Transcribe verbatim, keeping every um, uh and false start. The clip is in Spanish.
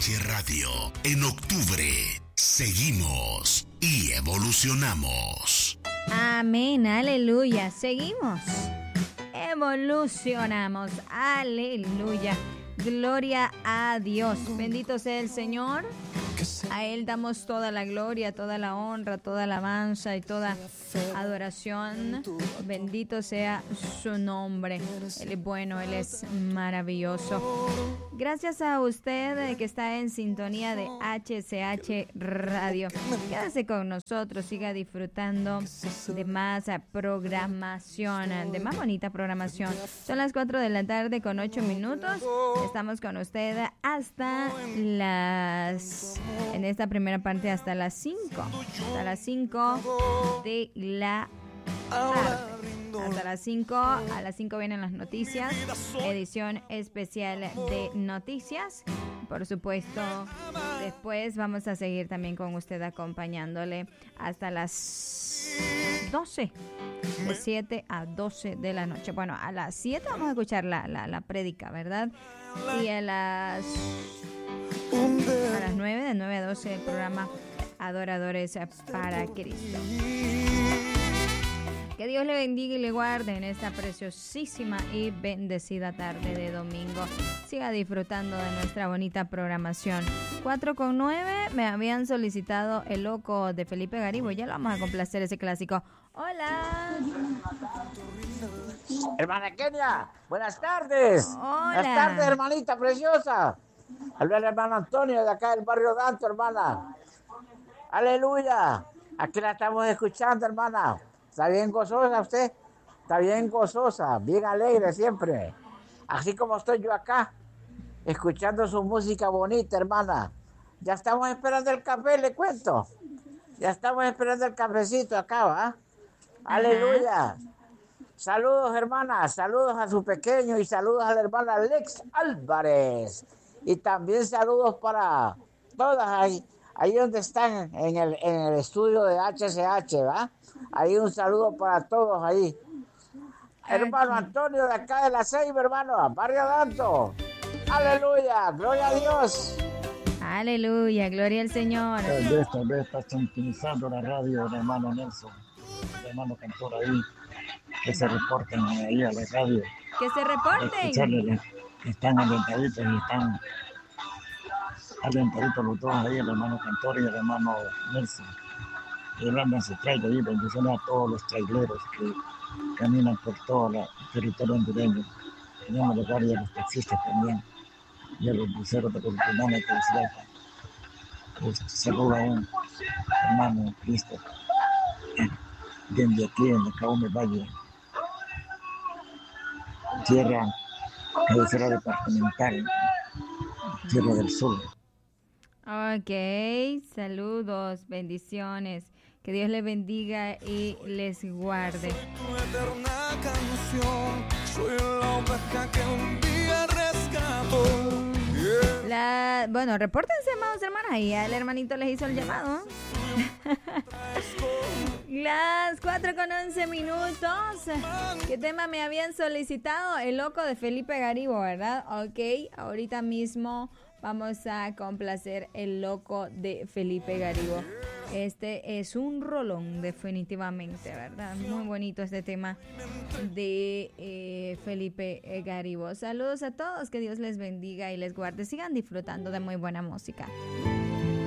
H Radio. En octubre, seguimos y evolucionamos. Amén, aleluya. Seguimos. Evolucionamos. Aleluya. Gloria a Dios. Bendito sea el Señor. A Él damos toda la gloria, toda la honra, toda la alabanza y toda adoración. Bendito sea su nombre. Él es bueno, Él es maravilloso. Gracias a usted que está en sintonía de H C H Radio. Quédese con nosotros, siga disfrutando de más programación, de más bonita programación. Son las cuatro de la tarde con ocho minutos. Estamos con usted hasta las... en esta primera parte hasta las cinco. Hasta las cinco de la tarde. Hasta las cinco. A las cinco vienen las noticias. Edición especial de noticias. Por supuesto, después vamos a seguir también con usted acompañándole hasta las doce. De siete a doce de la noche. Bueno, a las siete vamos a escuchar la, la, la prédica, ¿verdad? Y a las... a las nueve, de nueve a doce, el programa Adoradores para Cristo. Que Dios le bendiga y le guarde en esta preciosísima y bendecida tarde de domingo. Siga disfrutando de nuestra bonita programación. cuatro con nueve, me habían solicitado El Loco de Felipe Garibo. Ya lo vamos a complacer, ese clásico. Hola. Hermana Kenia, buenas tardes. Hola. Buenas tardes, hermanita preciosa. Habla el hermano Antonio de acá del barrio Danto, hermana. Aleluya. Aquí la estamos escuchando, hermana. ¿Está bien gozosa usted? Está bien gozosa, bien alegre siempre. Así como estoy yo acá, escuchando su música bonita, hermana. Ya estamos esperando el café, le cuento. Ya estamos esperando el cafecito acá, ¿va? Aleluya. Saludos, hermanas. Saludos a su pequeño y saludos a la hermana Alex Álvarez. Y también saludos para todas ahí, ahí donde están en el, en el estudio de H C H, ¿va? Ahí un saludo para todos ahí. Okay. Hermano Antonio de acá de la Ceiba, hermano, Barrio Danto. Aleluya, gloria a Dios. Aleluya, gloria al Señor. Tal vez, tal vez está sintonizando la radio del hermano Nelson, el hermano cantor ahí, que se reporten ahí a la radio. Que se reporten. Están alentaditos y están alentaditos los dos ahí, el hermano cantor y el hermano Nelson. Y él anda en su trailer ahí, bendiciones a todos los traileros que caminan por todo el territorio hondureño. Tenemos los guardias, los taxistas también, y a los buceros de los humanos que les pues, saluda a un hermano Cristo desde aquí en la Caúme Valle, tierra cabecera departamental, Tierra del Sur. Ok, saludos, bendiciones. Que Dios les bendiga y les guarde. La, bueno, repórtense, hermanos, hermanas. Y ya el hermanito les hizo el llamado. Las cuatro con once minutos. ¿Qué tema me habían solicitado? El Loco de Felipe Garibo, ¿verdad? Ok, ahorita mismo vamos a complacer El Loco de Felipe Garibo. Este es un rolón, definitivamente, ¿verdad? Muy bonito este tema de eh, Felipe Garibo. Saludos a todos, que Dios les bendiga y les guarde. Sigan disfrutando de muy buena música.